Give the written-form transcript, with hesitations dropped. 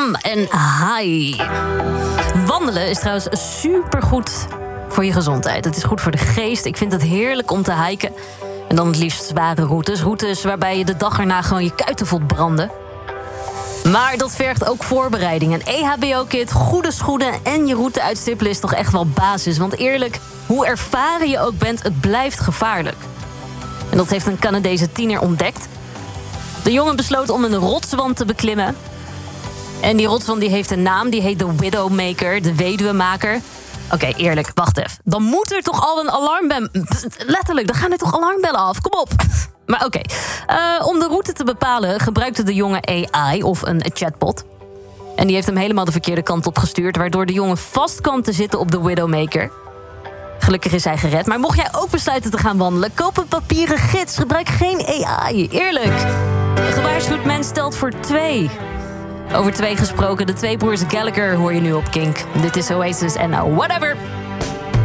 en hi. Wandelen is trouwens supergoed voor je gezondheid. Het is goed voor de geest. Ik vind het heerlijk om te hiken. En dan het liefst zware routes. Routes waarbij je de dag erna gewoon je kuiten voelt branden. Maar dat vergt ook voorbereiding. Een EHBO-kit, goede schoenen en je route uitstippelen is toch echt wel basis. Want eerlijk, hoe ervaren je ook bent, het blijft gevaarlijk. En dat heeft een Canadese tiener ontdekt. De jongen besloot om een rotswand te beklimmen. En die rotswand die heeft een naam, die heet de Widowmaker, de weduwemaker. Oké, eerlijk, wacht even. Dan moet er toch al een alarmbel... Letterlijk, dan gaan er toch alarmbellen af, kom op. Maar oké, om de route te bepalen gebruikte de jongen AI of een chatbot. En die heeft hem helemaal de verkeerde kant op gestuurd, waardoor de jongen vast kwam te zitten op de Widowmaker. Gelukkig is hij gered, maar mocht jij ook besluiten te gaan wandelen, koop een papieren gids, gebruik geen AI. Eerlijk, een gewaarschuwd mens stelt voor 2. Over 2 gesproken, de 2 broers Gallagher hoor je nu op Kink. Dit is Oasis en Whatever.